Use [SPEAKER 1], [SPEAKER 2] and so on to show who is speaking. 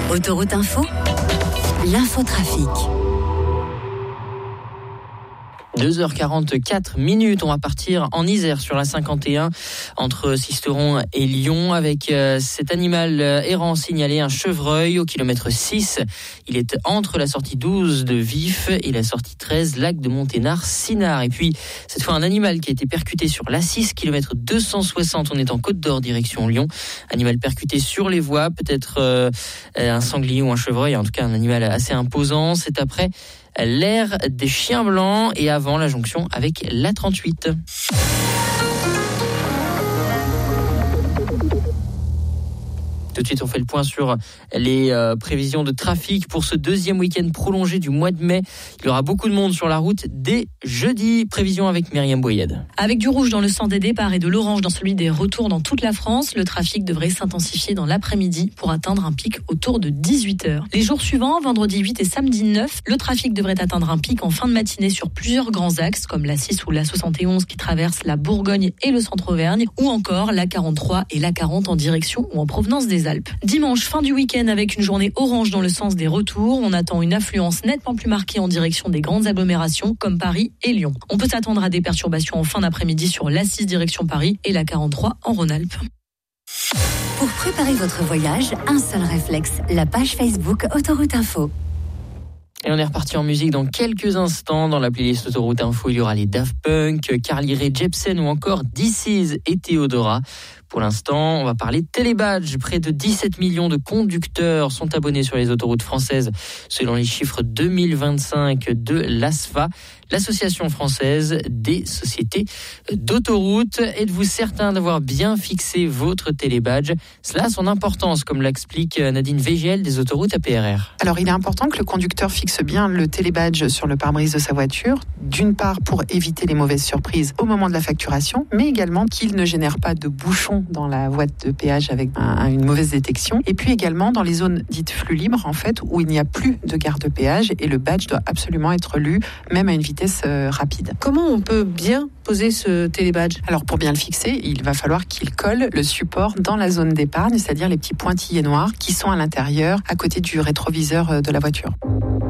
[SPEAKER 1] Autoroute Info, l'infotrafic.
[SPEAKER 2] 2h44, on va partir en Isère sur la 51 entre Sisteron et Lyon avec cet animal errant signalé, un chevreuil au kilomètre 6. Il est entre la sortie 12 de Vif et la sortie 13, lac de Monténard-Sinard. Et puis cette fois un animal qui a été percuté sur l'A6, kilomètre 260, on est en Côte d'Or direction Lyon. Animal percuté sur les voies, peut-être un sanglier ou un chevreuil, en tout cas un animal assez imposant. C'est après l'aire des chiens blancs et avant la jonction avec l'A38. Tout de suite, on fait le point sur les prévisions de trafic pour ce deuxième week-end prolongé du mois de mai. Il y aura beaucoup de monde sur la route dès jeudi. Prévision avec Myriam Boyed.
[SPEAKER 3] Avec du rouge dans le sens des départs et de l'orange dans celui des retours dans toute la France, le trafic devrait s'intensifier dans l'après-midi pour atteindre un pic autour de 18h. Les jours suivants, vendredi 8 et samedi 9, le trafic devrait atteindre un pic en fin de matinée sur plusieurs grands axes comme la 6 ou la 71 qui traversent la Bourgogne et le centre-Auvergne ou encore la 43 et la 40 en direction ou en provenance des Alpes. Dimanche, fin du week-end avec une journée orange dans le sens des retours. On attend une affluence nettement plus marquée en direction des grandes agglomérations comme Paris et Lyon. On peut s'attendre à des perturbations en fin d'après-midi sur l'A6 direction Paris et la 43 en Rhône-Alpes.
[SPEAKER 1] Pour préparer votre voyage, un seul réflexe, la page Facebook Autoroute Info.
[SPEAKER 2] Et on est reparti en musique dans quelques instants. Dans la playlist Autoroute Info, il y aura les Daft Punk, Carly Rae Jepsen ou encore This Is et Theodora. Pour l'instant, on va parler de télébadge. Près de 17 millions de conducteurs sont abonnés sur les autoroutes françaises, selon les chiffres 2025 de l'ASFA, l'association française des sociétés d'autoroutes. Êtes-vous certain d'avoir bien fixé votre télébadge ? Cela a son importance, comme l'explique Nadine Végel des autoroutes APRR.
[SPEAKER 4] Alors, il est important que le conducteur fixe bien le télébadge sur le pare-brise de sa voiture, d'une part pour éviter les mauvaises surprises au moment de la facturation, mais également qu'il ne génère pas de bouchons dans la boîte de péage avec une mauvaise détection. Et puis également dans les zones dites flux libres, en fait, où il n'y a plus de garde-péage et le badge doit absolument être lu, même à une vitesse rapide.
[SPEAKER 5] Comment on peut bien poser ce télébadge ?
[SPEAKER 4] Alors pour bien le fixer, il va falloir qu'il colle le support dans la zone d'épargne, c'est-à-dire les petits pointillés noirs qui sont à l'intérieur, à côté du rétroviseur de la voiture.